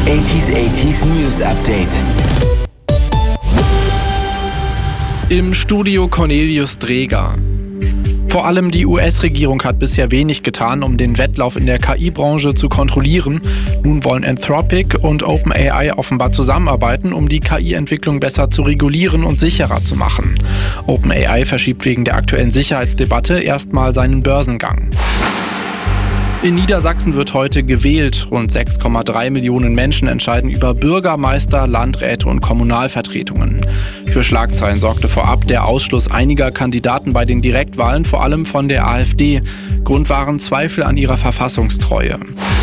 80s News Update. Im Studio Cornelius Dreger. Vor allem die US-Regierung hat bisher wenig getan, um den Wettlauf in der KI-Branche zu kontrollieren. Nun wollen Anthropic und OpenAI offenbar zusammenarbeiten, um die KI-Entwicklung besser zu regulieren und sicherer zu machen. OpenAI verschiebt wegen der aktuellen Sicherheitsdebatte erstmal seinen Börsengang. In Niedersachsen wird heute gewählt. Rund 6,3 Millionen Menschen entscheiden über Bürgermeister, Landräte und Kommunalvertretungen. Für Schlagzeilen sorgte vorab der Ausschluss einiger Kandidaten bei den Direktwahlen, vor allem von der AfD. Grund waren Zweifel an ihrer Verfassungstreue.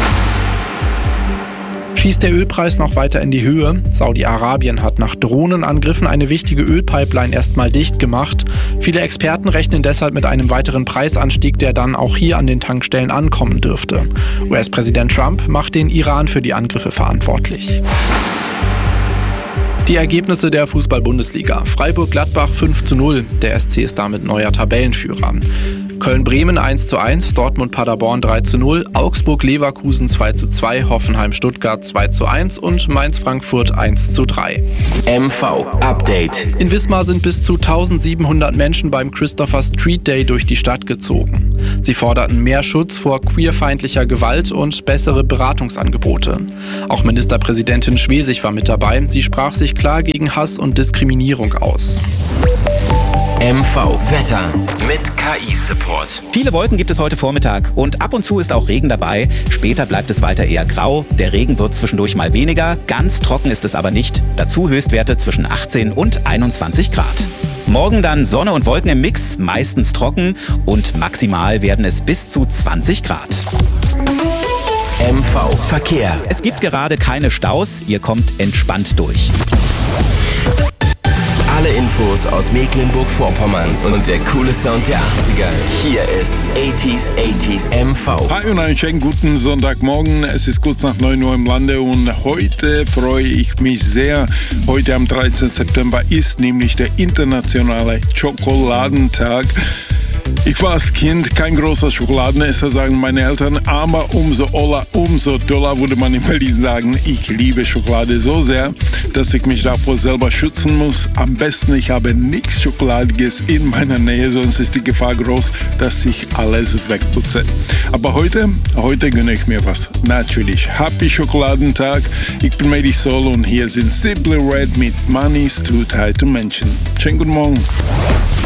Schießt der Ölpreis noch weiter in die Höhe? Saudi-Arabien hat nach Drohnenangriffen eine wichtige Ölpipeline erstmal dicht gemacht. Viele Experten rechnen deshalb mit einem weiteren Preisanstieg, der dann auch hier an den Tankstellen ankommen dürfte. US-Präsident Trump macht den Iran für die Angriffe verantwortlich. Die Ergebnisse der Fußball-Bundesliga. Freiburg-Gladbach 5:0. Der SC ist damit neuer Tabellenführer. Köln-Bremen 1:1, Dortmund-Paderborn 3:0, Augsburg-Leverkusen 2:2, Hoffenheim-Stuttgart 2:1 und Mainz-Frankfurt 1:3. MV Update. In Wismar sind bis zu 1700 Menschen beim Christopher Street Day durch die Stadt gezogen. Sie forderten mehr Schutz vor queerfeindlicher Gewalt und bessere Beratungsangebote. Auch Ministerpräsidentin Schwesig war mit dabei. Sie sprach sich klar gegen Hass und Diskriminierung aus. MV Wetter mit KI-Support. Viele Wolken gibt es heute Vormittag und ab und zu ist auch Regen dabei. Später bleibt es weiter eher grau. Der Regen wird zwischendurch mal weniger. Ganz trocken ist es aber nicht. Dazu Höchstwerte zwischen 18 und 21 Grad. Morgen dann Sonne und Wolken im Mix, meistens trocken und maximal werden es bis zu 20 Grad. MV Verkehr. Es gibt gerade keine Staus, ihr kommt entspannt durch. Alle Infos aus Mecklenburg-Vorpommern und der coole Sound der 80er. Hier ist 80s MV. Hi und einen schönen guten Sonntagmorgen. Es ist kurz nach 9 Uhr im Lande und heute freue ich mich sehr. Heute am 13. September ist nämlich der internationale Schokoladentag. Ich war als Kind kein großer Schokoladenesser, sagen meine Eltern, aber umso toller würde man in Berlin sagen. Ich liebe Schokolade so sehr, dass ich mich davor selber schützen muss. Am besten, ich habe nichts Schokoladiges in meiner Nähe, sonst ist die Gefahr groß, dass ich alles wegputze. Aber heute gönne ich mir was. Natürlich, Happy Schokoladentag. Ich bin Medi Soul und hier sind Simply Red mit Money's Too Tight to Mention. Schönen guten Morgen.